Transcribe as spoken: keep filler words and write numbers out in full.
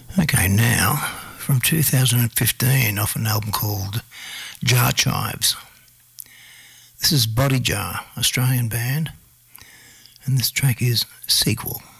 Okay, now from two thousand fifteen off an album called Jar Chives. This is Body Jar, Australian band, and this track is Sequel.